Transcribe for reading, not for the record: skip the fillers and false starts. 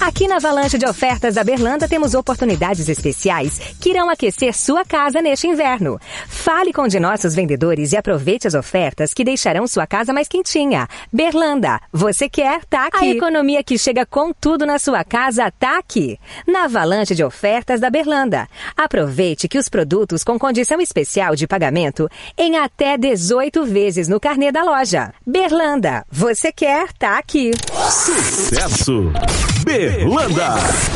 Aqui na Avalanche de Ofertas da Berlanda temos oportunidades especiais que irão aquecer sua casa neste inverno. Fale com um de nossos vendedores e aproveite as ofertas que deixarão sua casa mais quentinha. Berlanda, você quer? Tá aqui. A economia que chega com tudo na sua casa tá aqui. Na Avalanche de Ofertas da Berlanda. Aproveite que os produtos com condição especial de pagamento em até 18 vezes no carnê da loja. Berlanda, você quer? Tá aqui. Sucesso! Berlanda.